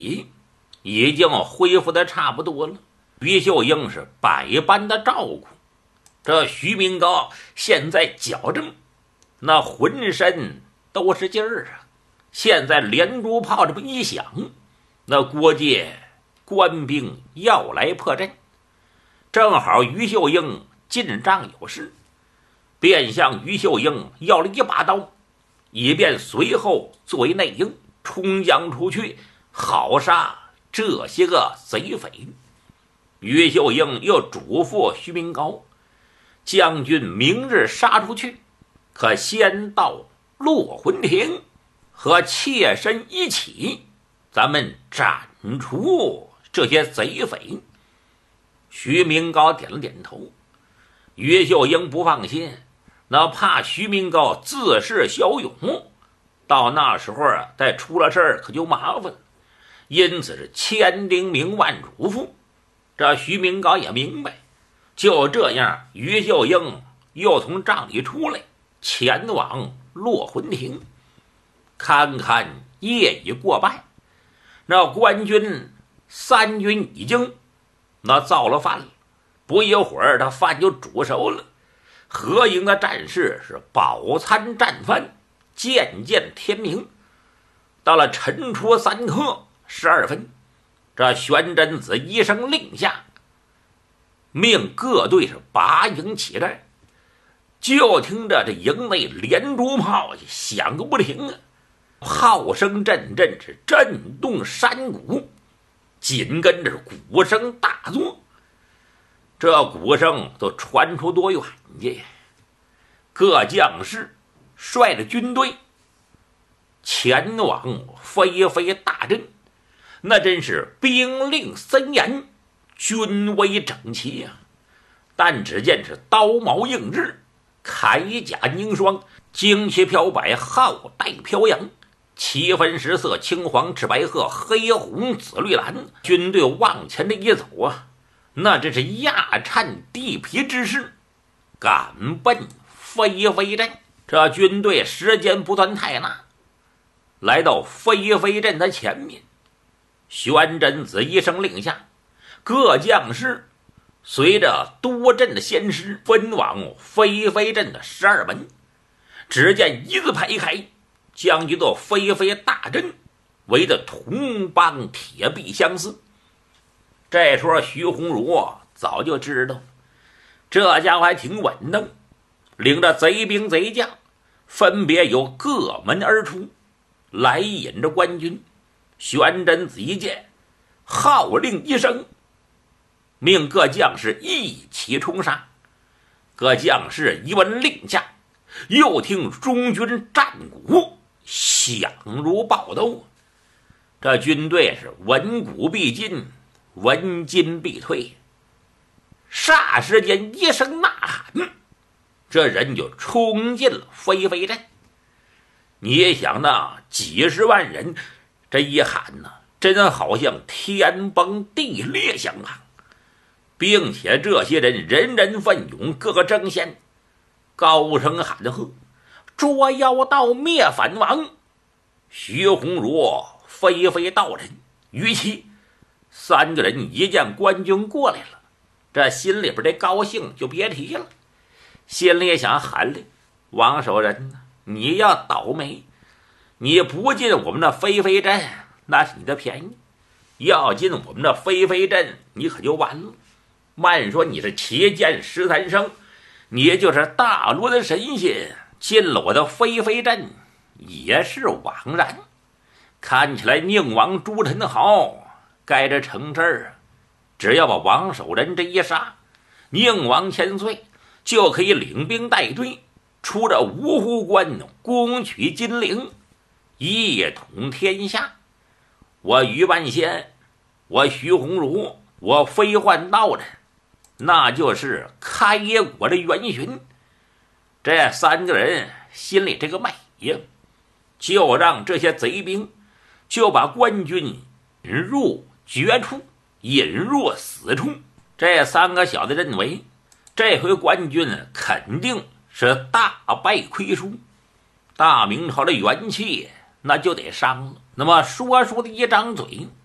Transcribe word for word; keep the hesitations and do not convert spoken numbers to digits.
已经恢复的差不多了。于秀英是百般的照顾，这徐明高现在矫正，那浑身都是劲儿啊！现在连珠炮这么一响，那郭界官兵要来破阵，正好于秀英进帐有事，便向于秀英要了一把刀，以便随后作为内应冲将出去，好杀这些个贼匪。于秀英又嘱咐徐明高，将军明日杀出去，可先到落魂亭和妾身一起，咱们斩除这些贼匪。徐明高点了点头。于秀英不放心，那怕徐明高自恃骁勇，到那时候啊，再出了事儿可就麻烦了，因此是千叮咛万嘱咐。这徐明高也明白，就这样，于秀英又从帐里出来，前往落魂亭。堪堪夜已过半，那官军三军已经那造了饭了，不一会儿他饭就煮熟了。合营的战士是饱餐战饭，渐渐天明。到了晨初三刻十二分，这玄真子一声令下，命各队是拔营起战。就听着这营内连珠炮响个不停啊，炮声阵阵是震动山谷，紧跟着鼓声大作。这鼓声都传出多远去？各将士率着军队前往飞飞大阵，那真是兵令森严，军威整齐啊！但只见是刀矛映日，铠甲凝霜，旌旗飘摆，号带飘扬，七分十色，青黄赤白褐，黑红紫绿蓝。军队往前的一走啊，那真是压颤地皮之势，赶奔飞飞阵。这军队时间不算太大，来到飞飞阵的前面，玄真子一声令下，各将士随着多阵的先师分往飞飞阵的十二门。只见一字排开，将一座飞飞大阵围得铜帮铁壁相似。这时候徐鸿儒早就知道这家伙还挺稳当，领着贼兵贼将分别由各门而出，来引着官军。玄真子一见，号令一声，命各将士一起冲杀。各将士一闻令下，又听中军战鼓响如爆豆。这军队是闻鼓必进，闻金必退。霎时间一声呐喊，这人就冲进了飞飞阵。你想那几十万人，这一喊呢，真好像天崩地裂相当，并且这些人人人奋勇，个个争先，高声喊喝：捉妖道灭反王！徐鸿儒、飞飞道人、于琦三个人一见官军过来了，这心里边这高兴就别提了，心里也想喊了：王守仁呢，你要倒霉，你不进我们的飞飞阵那是你的便宜，要进我们的飞飞阵你可就完了。慢说你是旗舰十三生，你就是大罗的神仙，进了我的飞飞阵也是枉然。看起来宁王朱宸濠该着成事儿啊，只要把王守仁这一杀，宁王千岁就可以领兵带队出这芜湖关，攻取金陵，一统天下。我于半仙，我徐鸿儒，我飞幻道人，那就是开国的元勋。这三个人心里这个美呀，就让这些贼兵就把官军引入绝处，引入死处。这三个小子认为这回官军肯定是大败亏输，大明朝的元气那就得伤了。那么说书的一张嘴，